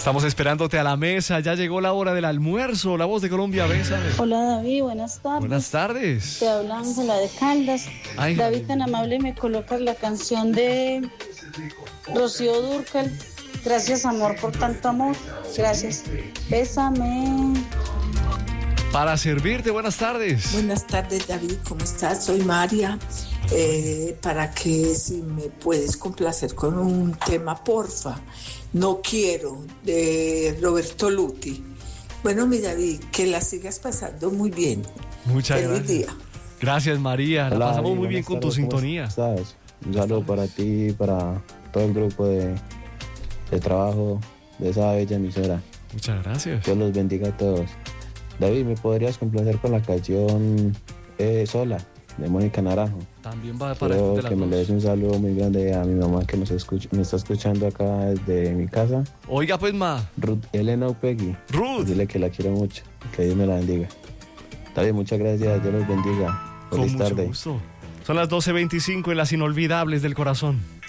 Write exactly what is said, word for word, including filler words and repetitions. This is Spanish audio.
Estamos esperándote a la mesa, ya llegó la hora del almuerzo. La Voz de Colombia, bésame. Hola David, buenas tardes. Buenas tardes. Te habla Ángela de Caldas. Ay, David, tan amable, me colocas la canción de Rocío Dúrcal. Gracias, amor, por tanto amor. Gracias. Bésame. Para servirte, buenas tardes. Buenas tardes, David, ¿cómo estás? Soy María. Eh, para que si me puedes complacer con un tema, porfa. No quiero, de Roberto Luti. Bueno, mi David, que la sigas pasando muy bien. Muchas Feliz gracias. día. Gracias, María. La Hola, pasamos David, muy bien buenas con tu tardes, ¿cómo sintonía. estás? Un saludo para ti y para todo el grupo de, de trabajo de esa bella emisora. Muchas gracias. Dios los bendiga a todos. David, ¿me podrías complacer con la canción eh, Sola, de Mónica Naranjo? También va para Quiero de que las me le des dos. un saludo muy grande a mi mamá que nos escucha, me está escuchando acá desde mi casa. Oiga, pues, ma. Ruth Elena Upegui. Ruth. Dile que la quiero mucho. Que Dios me la bendiga. David, muchas gracias. Dios los bendiga. Con Feliz mucho tarde. gusto. Son las doce veinticinco en las inolvidables del corazón.